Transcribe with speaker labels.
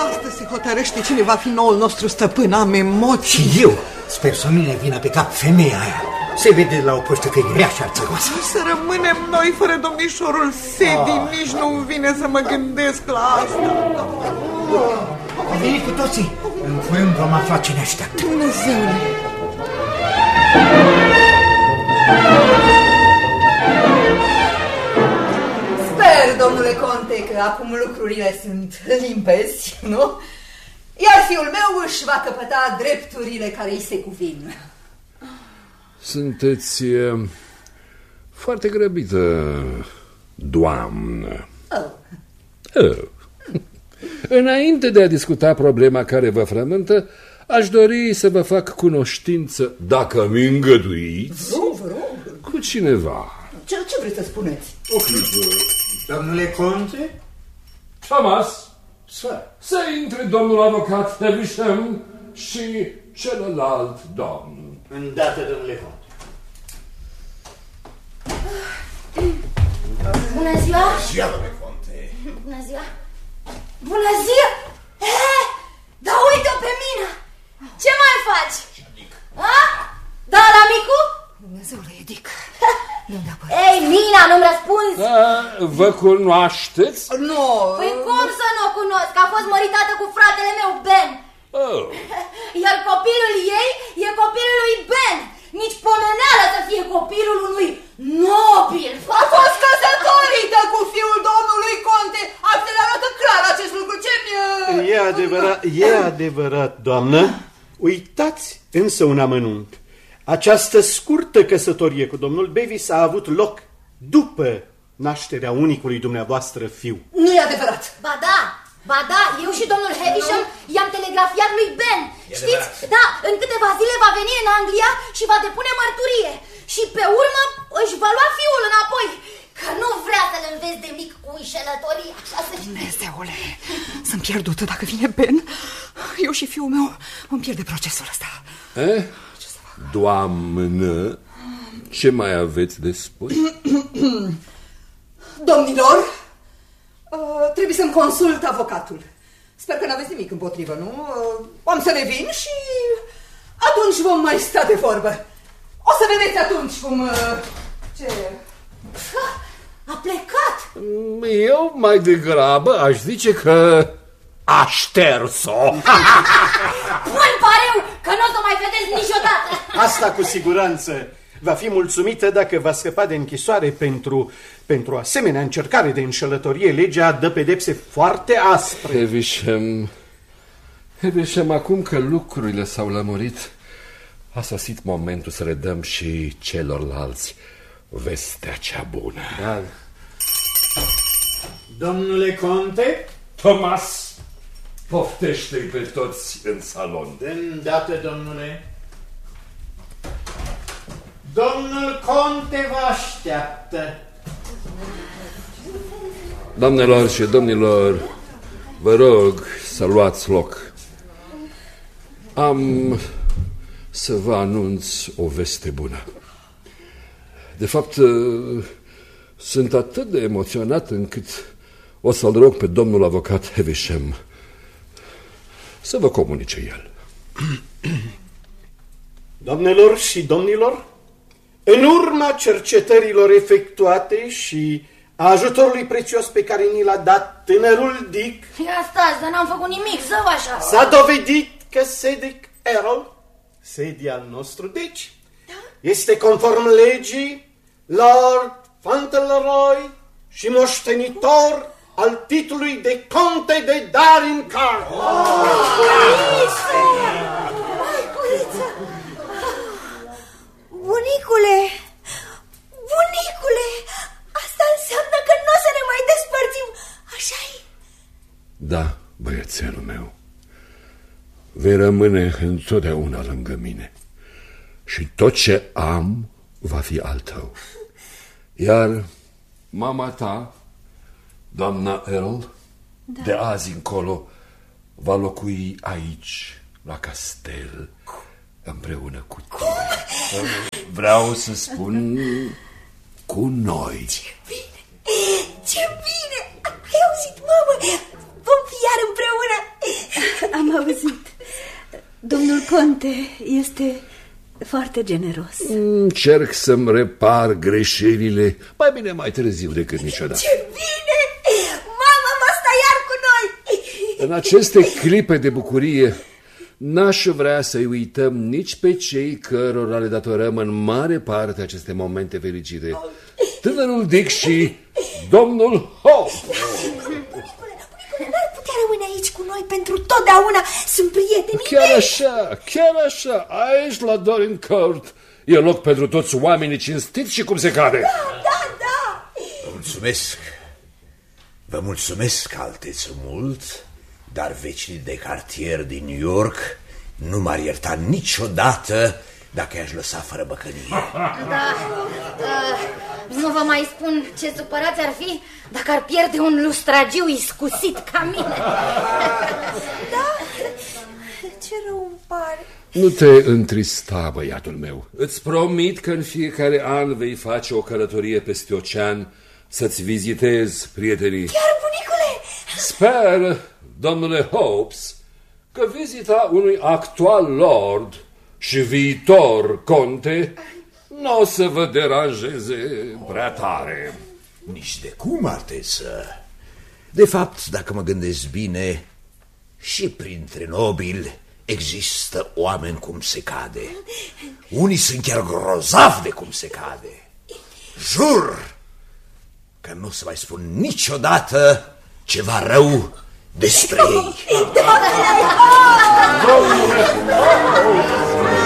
Speaker 1: Astăzi se hotărăște cine va fi noul nostru stăpân. Am emoții.
Speaker 2: Și eu sper să nu ne vină pe cap femeia aia. Se vede la o poștă că e grea și arțăgoasă.
Speaker 1: Să rămânem noi fără domnișorul Sedi. Nici nu-mi vine să mă gândesc la asta.
Speaker 2: Au venit cu toții. În curând vom afla ce ne așteaptă.
Speaker 1: Dumnezeule!
Speaker 3: Sper, domnule conte, că acum lucrurile sunt limpezi, nu? Iar fiul meu își va căpăta drepturile care îi se cuvin.
Speaker 4: Sunteți foarte grăbită, doamnă. Înainte de a discuta problema care vă frământă, aș dori să vă fac cunoștință, dacă mi îngăduiți,
Speaker 3: Vă rog.
Speaker 4: cu cineva.
Speaker 3: Ce vreți să spuneți?
Speaker 2: O clipă, domnule conte?
Speaker 4: Thomas,
Speaker 2: Sir.
Speaker 4: să intre domnul avocat Havisham și celălalt domn.
Speaker 2: Îndată, domnule conte.
Speaker 5: Bună ziua!
Speaker 6: Ziua, domnule conte.
Speaker 5: Bună ziua! Bună ziua! Da, uite-o pe mine! Ce mai faci? A? Da, la micu?
Speaker 3: Dumnezeule, Edic.
Speaker 5: Ei, Mina, nu-mi răspunzi?
Speaker 4: Vă cunoașteți?
Speaker 3: Nu.
Speaker 5: Păi cum să nu o cunosc? A fost măritată cu fratele meu, Ben. Iar copilul ei e copilul lui Ben. Nici pomeneală să fie copilul unui nobil.
Speaker 3: A fost căsătorită cu fiul domnului conte. Actele arată clar acest lucru.
Speaker 7: E adevărat, doamnă. Uitați însă un amănunt. Această scurtă căsătorie cu domnul Bevis a avut loc după nașterea unicului dumneavoastră fiu.
Speaker 3: Nu e adevărat.
Speaker 5: Ba da, eu și domnul Havisham i-am telegrafiat lui Ben. Știți? Da, în câteva zile va veni în Anglia și va depune mărturie. Și pe urmă își va lua fiul înapoi. Că nu vrea să-l înveți de mic cu înșelătorie.
Speaker 3: Dumnezeule, sunt pierdută dacă vine Ben. Eu și fiul meu vom pierde procesul ăsta.
Speaker 4: Doamnă, ce mai aveți de spus?
Speaker 3: Domnilor, trebuie să-mi consult avocatul. Sper că n-aveți nimic împotrivă, nu? Am să revin și atunci vom mai sta de vorbă. O să vedeți atunci cum... Ce...
Speaker 5: A plecat.
Speaker 4: Eu mai degrabă aș zice că a șters-o.
Speaker 5: Bun pareu că nu o să mai vedeți niciodată.
Speaker 7: Asta cu siguranță. Va fi mulțumită dacă va scăpa de închisoare pentru asemenea încercare de înșelătorie. Legea dă pedepse foarte aspre.
Speaker 4: Havisham, acum că lucrurile s-au lămurit, a sosit momentul să le dăm și celorlalți vestea cea bună.
Speaker 7: Da. Domnule conte?
Speaker 4: Thomas, poftește-i pe toți în salon.
Speaker 7: De îndată, domnule. Domnul conte vă așteaptă.
Speaker 4: Doamnelor și domnilor, vă rog să luați loc. Am să vă anunț o veste bună. De fapt, sunt atât de emoționat încât o să-l rog pe domnul avocat Havisham să vă comunice el.
Speaker 7: Doamnelor și domnilor, în urma cercetărilor efectuate și a ajutorului prețios pe care ni l-a dat tânărul Dick,
Speaker 5: Ia stați, dar n-am făcut nimic, zău așa.
Speaker 7: s-a dovedit că Cedric Errol, Sedi al nostru, deci, este conform legii Lord Fauntleroy și moștenitor al titlului de conte de Darncarr.
Speaker 5: Bunicule, asta înseamnă că nu o să ne mai despărțim, așa-i?
Speaker 4: Da, băiețelul meu, vei rămâne întotdeauna lângă mine și tot ce am va fi al tău. Iar mama ta, doamna Errol, de azi încolo va locui aici, la castel, împreună cu tine. Vreau să spun cu noi.
Speaker 5: Ce bine! Ai auzit, mamă? Vom fi iar împreună.
Speaker 6: Conte este foarte generos.
Speaker 4: Încerc să-mi repar greșelile, mai bine mai târziu decât niciodată.
Speaker 5: Ce bine! Mama mă stă iar cu noi!
Speaker 4: În aceste clipe de bucurie n-aș vrea să-i uităm nici pe cei cărora le datorăm în mare parte aceste momente fericite. Tânărul Dick și domnul Hope.
Speaker 5: N-ar putea rămâne aici cu noi pentru totdeauna. Sunt prietenii
Speaker 4: Chiar așa, aici la Dorincourt e loc pentru toți oamenii cinstiți și cum se cade.
Speaker 5: Da.
Speaker 8: Mulțumesc. Vă mulțumesc, alteță, mult, dar vecinii de cartier din New York nu m-ar ierta niciodată dacă i-aș lăsa fără băcănie.
Speaker 5: Da, nu vă mai spun ce supărați ar fi dacă ar pierde un lustragiu iscusit ca mine.
Speaker 6: Da? Ce rău îmi pare.
Speaker 4: Nu te întrista, băiatul meu. Îți promit că în fiecare an vei face o călătorie peste ocean să-ți vizitezi prietenii.
Speaker 5: Chiar, bunicule?
Speaker 4: Sper, domnule Hopes, că vizita unui actual lord și viitor conte nu o să vă deranjeze prea tare.
Speaker 8: Nici de cum, alteță. De fapt, dacă mă gândesc bine, și printre nobili există oameni cum se cade. Unii sunt chiar grozavi de cum se cade. Jur că nu o să mai spun niciodată ceva rău despre ei.